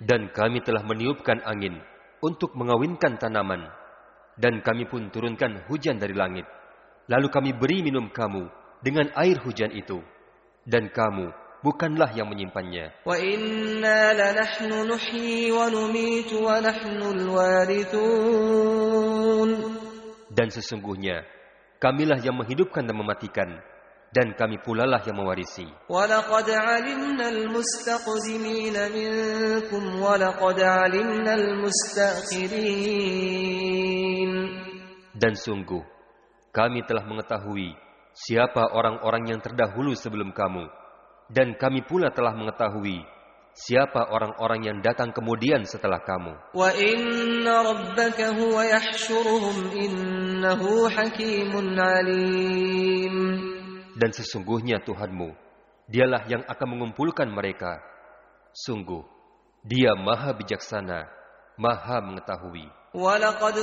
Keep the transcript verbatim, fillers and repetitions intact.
Dan kami telah meniupkan angin untuk mengawinkan tanaman, dan kami pun turunkan hujan dari langit. Lalu kami beri minum kamu dengan air hujan itu, dan kamu bukanlah yang menyimpannya. Wa inna lanahnu nuhyi wa numitu wa nahnu alwarithun. Dan sesungguhnya kamilah yang menghidupkan dan mematikan, dan kami pulalah yang mewarisi. وَلَقَدْ عَلِمْنَا الْمُسْتَقْدِمِينَ مِنْكُمْ وَلَقَدْ عَلِمْنَا الْمُسْتَأْخِرِينَ. Dan sungguh, kami telah mengetahui siapa orang-orang yang terdahulu sebelum kamu, dan kami pula telah mengetahui siapa orang-orang yang datang kemudian setelah kamu. وَإِنَّ رَبَّكَ هُوَ يَحْشُرُهُمْ إِنَّهُ حَكِيمٌ عَلِيمٌ. Dan sesungguhnya Tuhanmu, dialah yang akan mengumpulkan mereka. Sungguh, Dia maha bijaksana, maha mengetahui. وَلَقَدْ